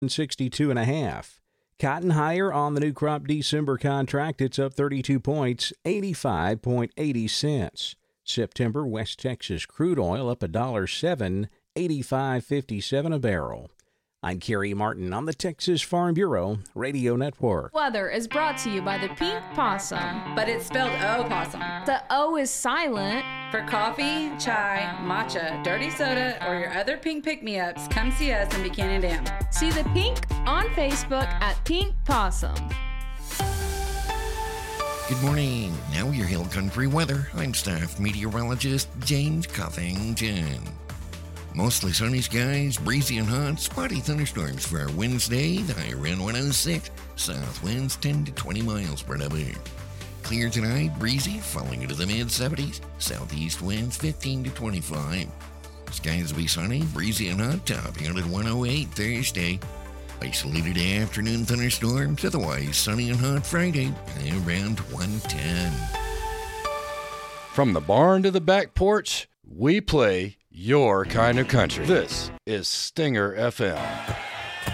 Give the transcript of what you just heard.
62.5. Cotton higher on the new crop December contract. It's up 32 points, 85.80 cents. September West Texas crude oil up $1.07, 85.57 a barrel. I'm Kerry Martin on the Texas Farm Bureau Radio Network. Weather is brought to you by the Pink Possum. But it's spelled O-possum. The O is silent. For coffee, chai, matcha, dirty soda, or your other pink pick-me-ups, come see us in Buchanan Dam. See the pink on Facebook at Pink Possum. Good morning. Now your Hill Country weather. I'm staff meteorologist James Covington. Mostly sunny skies, breezy and hot, spotty thunderstorms for our Wednesday. The high around 106. South winds 10 to 20 miles per hour. Clear tonight, breezy, falling into the mid-70s. Southeast winds 15 to 25. Skies will be sunny, breezy and hot, topping out at 108 Thursday. Isolated afternoon thunderstorms, otherwise sunny and hot Friday, around 110. From the barn to the back porch, we play your kind of country. This is Stinger FM.